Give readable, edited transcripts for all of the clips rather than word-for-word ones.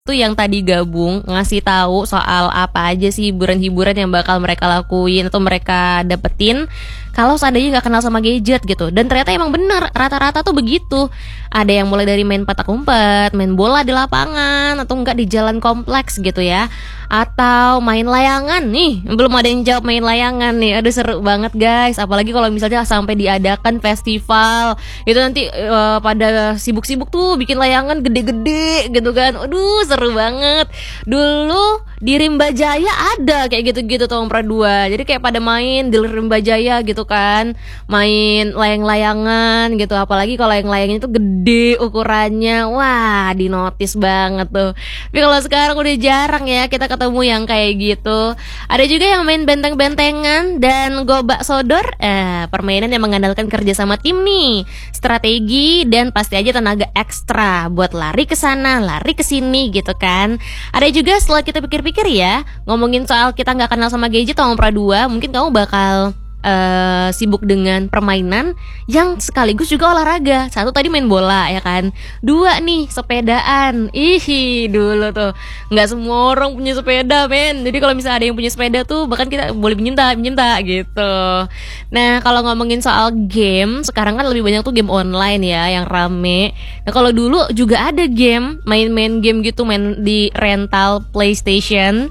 tuh yang tadi gabung ngasih tahu soal apa aja sih hiburan-hiburan yang bakal mereka lakuin atau mereka dapetin kalau seandainya nggak kenal sama gadget gitu. Dan ternyata emang bener, rata-rata tuh begitu. Ada yang mulai dari main petak umpet, main bola di lapangan, atau enggak di jalan kompleks gitu ya, atau main layangan nih. Belum ada yang jawab main layangan nih. Aduh seru banget guys. Apalagi kalau misalnya sampai diadakan festival, itu nanti pada sibuk-sibuk tuh bikin layangan gede-gede gitu kan. Aduh seru banget. Dulu di Rimba Jaya ada kayak gitu-gitu tuh Om Pradua. Jadi kayak pada main di Rimba Jaya gitu kan, main layang-layangan gitu. Apalagi kalau yang layangnya tuh gede ukurannya, wah dinotis banget tuh. Tapi kalau sekarang udah jarang ya kita ketemu yang kayak gitu. Ada juga yang main benteng-bentengan dan gobak sodor, permainan yang mengandalkan kerja sama tim nih, strategi dan pasti aja tenaga ekstra buat lari ke sana, lari ke sini gitu kan. Ada juga setelah kita pikir-pikir ya, ngomongin soal kita nggak kenal sama gadget Om Pradua, mungkin kamu bakal sibuk dengan permainan yang sekaligus juga olahraga. Satu tadi main bola ya kan, dua nih sepedaan. Ih dulu tuh nggak semua orang punya sepeda men. Jadi kalau misalnya ada yang punya sepeda tuh bahkan kita boleh minta gitu. Nah kalau ngomongin soal game, sekarang kan lebih banyak tuh game online ya yang rame. Nah kalau dulu juga ada game, main-main game gitu, main di rental PlayStation.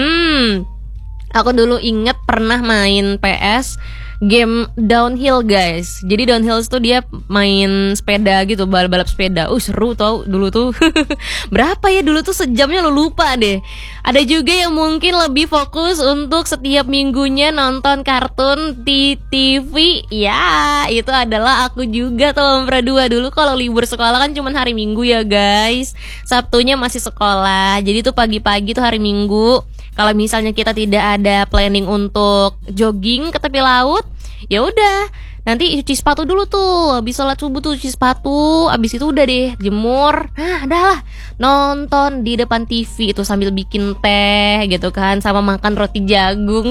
Aku dulu inget pernah main PS game downhill guys. Jadi downhill itu dia main sepeda gitu, balap sepeda. Seru tau dulu tuh. Berapa ya dulu tuh sejamnya lo lupa deh. Ada juga yang mungkin lebih fokus untuk setiap minggunya nonton kartun di TV. Ya itu adalah aku juga tuh Om Pradua. Dulu kalau libur sekolah kan cuma hari Minggu ya guys, Sabtunya masih sekolah. Jadi tuh pagi-pagi tuh hari Minggu, kalau misalnya kita tidak ada planning untuk jogging ke tepi laut, ya udah nanti cuci sepatu dulu tuh. Habis sholat subuh tuh cuci sepatu, habis itu udah deh jemur. Nah udah lah nonton di depan TV itu sambil bikin teh gitu kan, sama makan roti jagung.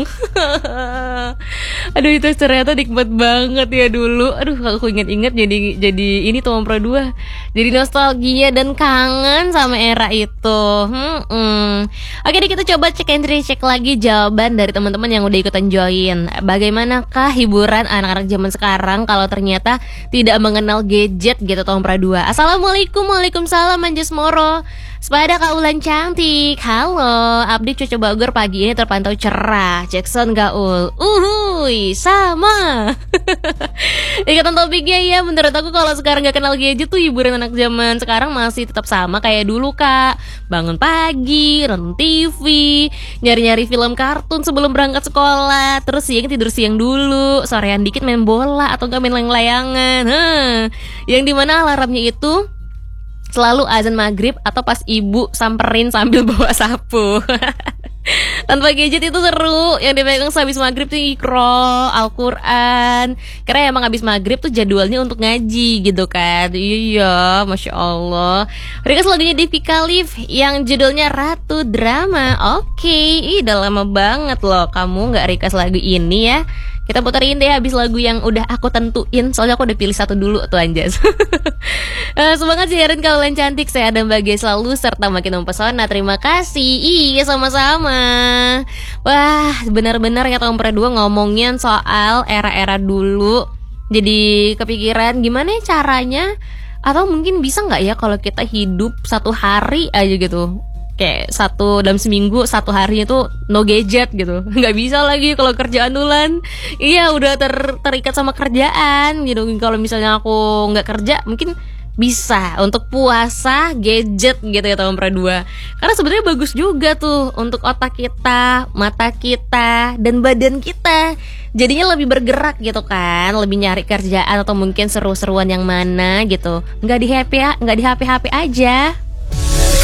Aduh itu ternyata nikmat banget ya dulu. Aduh aku inget-inget jadi ini tuh Om Pradua, jadi nostalgia dan kangen sama era itu. Oke deh, kita coba cek and recheck lagi jawaban dari teman-teman yang udah ikutan join. Bagaimanakah hiburan anak-anak zaman sekarang kalau ternyata tidak mengenal gadget gitu Om Pradua? Assalamualaikum, waalaikumsalam Anjas Moro. Sepada kaulan cantik, halo. Update Cuaca Bogor pagi ini terpantau cerah. Jackson Gaul, uhuy, sama. Ikatan topiknya ya, menurut aku kalau sekarang gak kenal gadget tuh hiburan anak zaman sekarang masih tetap sama kayak dulu kak. Bangun pagi, nonton TV, nyari-nyari film kartun sebelum berangkat sekolah. Terus siang tidur siang dulu, sorean dikit main bola atau gak main layang-layangan. Yang dimana alarmnya itu selalu azan maghrib atau pas ibu samperin sambil bawa sapu. Tanpa gadget itu seru. Yang dipegang sehabis maghrib tuh Iqra, Al-Quran. Karena emang habis maghrib tuh jadwalnya untuk ngaji gitu kan. Iya, Masya Allah. Request lagunya Devi Khalif yang judulnya Ratu Drama. Oke, udah lama banget loh kamu gak request lagu ini ya. Kita puterin deh habis lagu yang udah aku tentuin, soalnya aku udah pilih satu dulu tuh Anjas. Semangat siaran kaulan cantik, saya Adam bahagia selalu serta makin mempesona. Terima kasih. Iya sama-sama. Wah benar-benar ya Om Pradua ngomongin soal era-era dulu, jadi kepikiran gimana caranya, atau mungkin bisa gak ya kalau kita hidup satu hari aja gitu, kayak dalam seminggu satu harinya tuh no gadget gitu. Nggak bisa lagi kalau kerjaan duluan. Iya udah terikat sama kerjaan gitu. Kalau misalnya aku nggak kerja mungkin bisa untuk puasa gadget gitu ya Om Pradua. Karena sebenarnya bagus juga tuh untuk otak kita, mata kita, dan badan kita. Jadinya lebih bergerak gitu kan, lebih nyari kerjaan atau mungkin seru-seruan yang mana gitu. Nggak di HP aja.